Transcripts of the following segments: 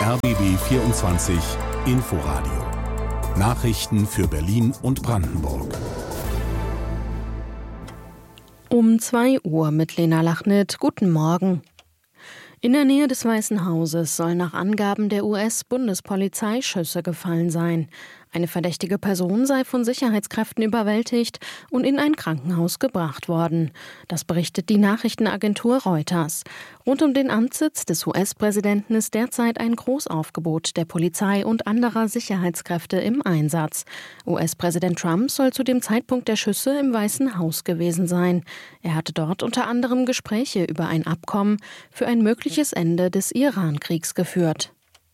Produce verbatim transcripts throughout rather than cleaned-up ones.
R B B vierundzwanzig Inforadio. Nachrichten für Berlin und Brandenburg. Um zwei Uhr mit Lena Lachnit. Guten Morgen. In der Nähe des Weißen Hauses sollen nach Angaben der U S-Bundespolizei Schüsse gefallen sein. Eine verdächtige Person sei von Sicherheitskräften überwältigt und in ein Krankenhaus gebracht worden. Das berichtet die Nachrichtenagentur Reuters. Rund um den Amtssitz des U S-Präsidenten ist derzeit ein Großaufgebot der Polizei und anderer Sicherheitskräfte im Einsatz. U S-Präsident Trump soll zu dem Zeitpunkt der Schüsse im Weißen Haus gewesen sein. Er hatte dort unter anderem Gespräche über ein Abkommen für ein mögliches Ende des Iran-Kriegs geführt.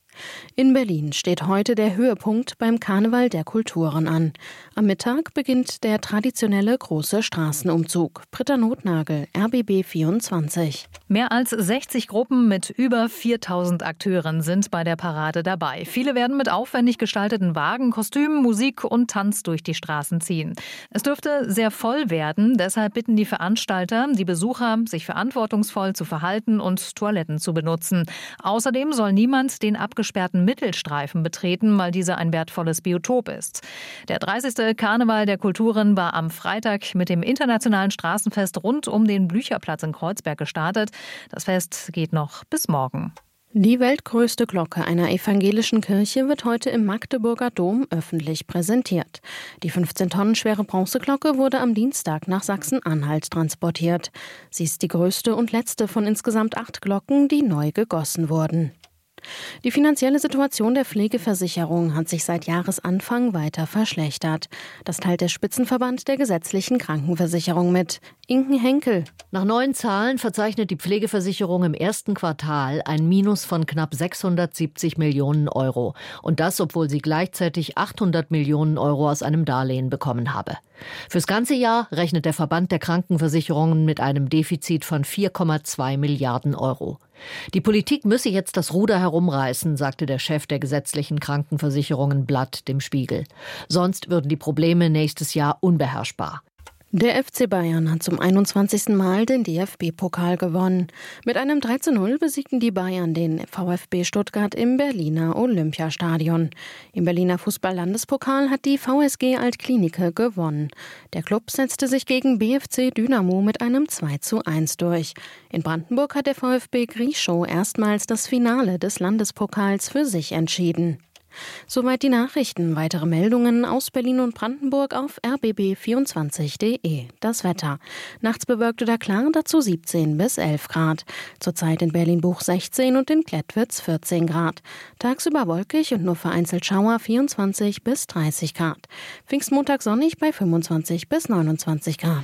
In Berlin steht heute der Höhepunkt beim Karneval der Kulturen an. Am Mittag beginnt der traditionelle große Straßenumzug. Britta Nothnagel, R B B vierundzwanzig. Mehr als sechzig Gruppen mit über viertausend Akteuren sind bei der Parade dabei. Viele werden mit aufwendig gestalteten Wagen, Kostümen, Musik und Tanz durch die Straßen ziehen. Es dürfte sehr voll werden, deshalb bitten die Veranstalter die Besucher, sich verantwortungsvoll zu verhalten und Toiletten zu benutzen. Außerdem soll niemand den abgesperrten Mittelstreifen betreten, weil dieser ein wertvolles Biotop ist. Der dreißigste Karneval der Kulturen war am Freitag mit dem internationalen Straßenfest rund um den Blücherplatz in Kreuzberg gestartet. Das Fest geht noch bis morgen. Die weltgrößte Glocke einer evangelischen Kirche wird heute im Magdeburger Dom öffentlich präsentiert. Die fünfzehn Tonnen schwere Bronzeglocke wurde am Dienstag nach Sachsen-Anhalt transportiert. Sie ist die größte und letzte von insgesamt acht Glocken, die neu gegossen wurden. Die finanzielle Situation der Pflegeversicherung hat sich seit Jahresanfang weiter verschlechtert. Das teilt der Spitzenverband der gesetzlichen Krankenversicherung mit. Inken Henkel. Nach neuen Zahlen verzeichnet die Pflegeversicherung im ersten Quartal ein Minus von knapp sechshundertsiebzig Millionen Euro. Und das, obwohl sie gleichzeitig achthundert Millionen Euro aus einem Darlehen bekommen habe. Fürs ganze Jahr rechnet der Verband der Krankenversicherungen mit einem Defizit von vier Komma zwei Milliarden Euro. Die Politik müsse jetzt das Ruder herumreißen, sagte der Chef der gesetzlichen Krankenversicherungen Blatt dem Spiegel. Sonst würden die Probleme nächstes Jahr unbeherrschbar. Der F C Bayern hat zum einundzwanzigsten Mal den D F B-Pokal gewonnen. Mit einem drei zu null besiegten die Bayern den VfB Stuttgart im Berliner Olympiastadion. Im Berliner Fußball-Landespokal hat die V S G Altklinike gewonnen. Der Klub setzte sich gegen B F C Dynamo mit einem zwei zu eins durch. In Brandenburg hat der VfB Grieschow erstmals das Finale des Landespokals für sich entschieden. Soweit die Nachrichten. Weitere Meldungen aus Berlin und Brandenburg auf r b b vierundzwanzig punkt d e. Das Wetter. Nachts bewölkt oder klar, dazu siebzehn bis elf Grad. Zurzeit in Berlin-Buch sechzehn und in Klettwitz vierzehn Grad. Tagsüber wolkig und nur vereinzelt Schauer vierundzwanzig bis dreißig Grad. Pfingstmontag sonnig bei fünfundzwanzig bis neunundzwanzig Grad.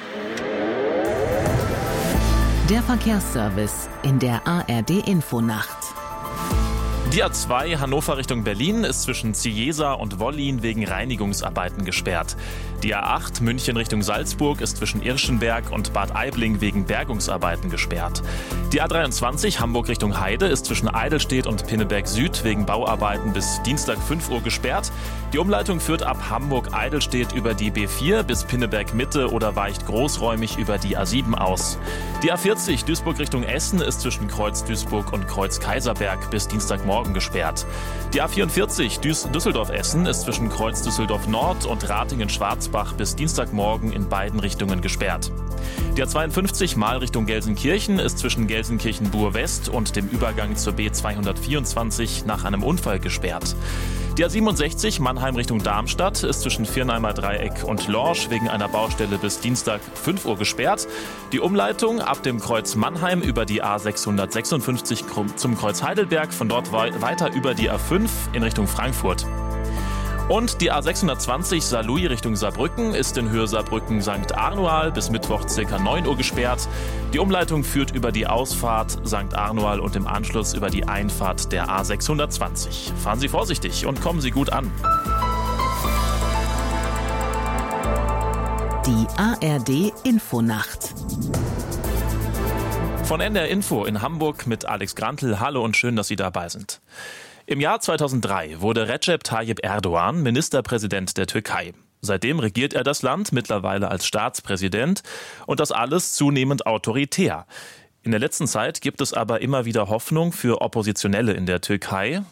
Der Verkehrsservice in der A R D-Infonacht. Die A zwei Hannover Richtung Berlin ist zwischen Ziesa und Wollin wegen Reinigungsarbeiten gesperrt. Die A acht München Richtung Salzburg ist zwischen Irschenberg und Bad Aibling wegen Bergungsarbeiten gesperrt. Die A dreiundzwanzig Hamburg Richtung Heide ist zwischen Eidelstedt und Pinneberg Süd wegen Bauarbeiten bis Dienstag fünf Uhr gesperrt. Die Umleitung führt ab Hamburg-Eidelstedt über die B vier bis Pinneberg Mitte oder weicht großräumig über die A sieben aus. Die A vierzig Duisburg Richtung Essen ist zwischen Kreuz Duisburg und Kreuz Kaiserberg bis Dienstagmorgen gesperrt. Die A vierundvierzig Düs- Düsseldorf-Essen ist zwischen Kreuz Düsseldorf Nord und Ratingen-Schwarzbach bis Dienstagmorgen in beiden Richtungen gesperrt. Die A zweiundfünfzig Mal Richtung Gelsenkirchen ist zwischen Gelsenkirchen-Bur-West und dem Übergang zur B zweihundertvierundzwanzig nach einem Unfall gesperrt. Die A siebenundsechzig Mannheim Richtung Darmstadt ist zwischen Viernheimer Dreieck und Lorsch wegen einer Baustelle bis Dienstag fünf Uhr gesperrt. Die Umleitung ab dem Kreuz Mannheim über die A sechshundertsechsundfünfzig zum Kreuz Heidelberg, von dort weiter über die A fünf in Richtung Frankfurt. Und die A sechshundertzwanzig Saarlouis Richtung Saarbrücken ist in Höhe Saarbrücken Sankt Arnoal bis Mittwoch ca. neun Uhr gesperrt. Die Umleitung führt über die Ausfahrt Sankt Arnoal und im Anschluss über die Einfahrt der A sechshundertzwanzig. Fahren Sie vorsichtig und kommen Sie gut an. Die A R D-Infonacht. Von N D R Info in Hamburg mit Alex Grantl. Hallo und schön, dass Sie dabei sind. Im Jahr zweitausenddrei wurde Recep Tayyip Erdoğan Ministerpräsident der Türkei. Seitdem regiert er das Land mittlerweile als Staatspräsident und das alles zunehmend autoritär. In der letzten Zeit gibt es aber immer wieder Hoffnung für Oppositionelle in der Türkei.